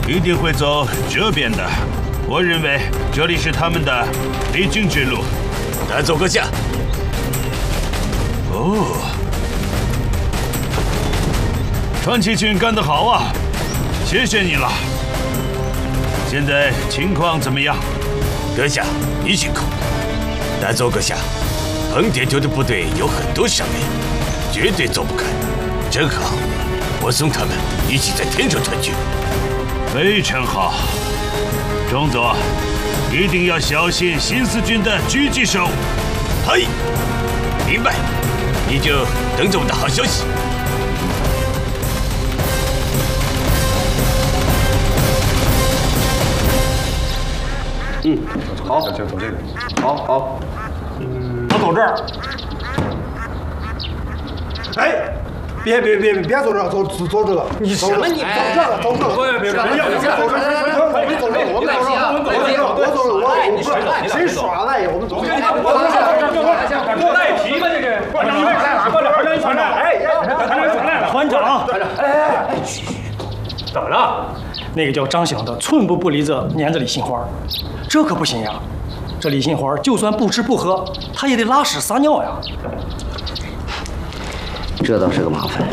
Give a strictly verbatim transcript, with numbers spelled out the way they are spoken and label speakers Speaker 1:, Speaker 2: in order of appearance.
Speaker 1: 一定会走这边的。我认为这里是他们的必经之路。
Speaker 2: 带走阁下。
Speaker 1: 哦，传奇君干得好啊！谢谢你了。现在情况怎么样？
Speaker 2: 阁下，你辛苦。带走阁下，横店军的部队有很多伤员，绝对走不开。正好，我送他们一起在天上团聚。
Speaker 1: 非常好，中佐，一定要小心新四军的狙击手。
Speaker 2: 嘿，明白。你就等着我的好消息。
Speaker 3: 嗯，好，就走这个。好好，嗯，我走这儿。哎，别别别别走这，走走走这个。你什么你？走这个，走这个。别别别，别别走这，我们走这，我们走这，我们走这，我走我我不是谁耍赖呀？我们走这。我赖皮吧这个。团长你来了，团长你传来了，哎，团长传来了，团长，团长，哎哎哎，嘘，怎么了？那个叫张响的寸步不离这黏着李杏花，这可不行呀！这李杏花就算不吃不喝，他也得拉屎撒尿呀。
Speaker 4: 这倒是个麻烦。